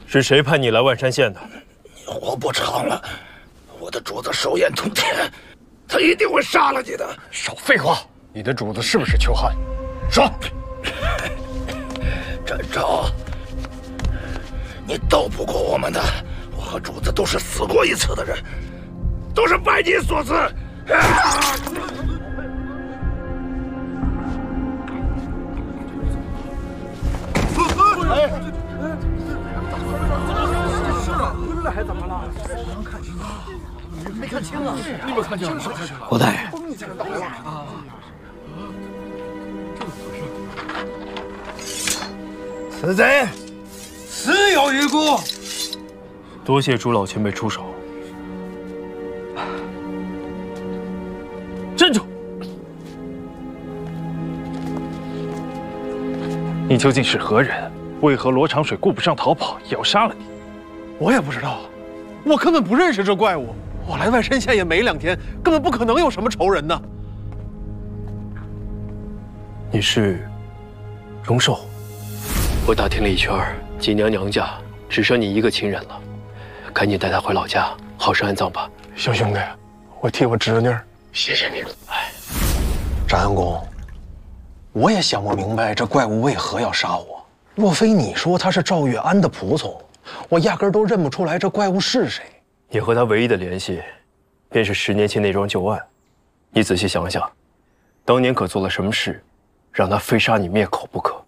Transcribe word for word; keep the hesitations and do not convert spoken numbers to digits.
是谁派你来万山县的？ 你活不长了，我的主子手眼通天，他一定会杀了你的。 少废话！你的主子是不是邱汉？说。 展昭，你斗不过我们的。我和主子都是死过一次的人，都是拜你所赐。啊哎，是啊，回来还怎么了？刚看清啊，没看清啊！你没看清？ 胡大爷，此贼死有余辜。 多谢朱老前辈出手。站住！ 你究竟是何人？为何罗长水顾不上逃跑，也要杀了你？ 我也不知道，我根本不认识这怪物。我来万山县也没两天，根本不可能有什么仇人呢。 你是荣寿？我打听了一圈，锦娘娘家只剩你一个亲人了，赶紧带她回老家，好生安葬吧。 小兄弟，我替我侄女， 谢谢你了。哎， 展安公。 我也想不明白，这怪物为何要杀我？若非你说他是赵月安的仆从，我压根都认不出来这怪物是谁。 你和他唯一的联系，便是十年前那桩旧案。你仔细想想，当年可做了什么事，让他非杀你灭口不可？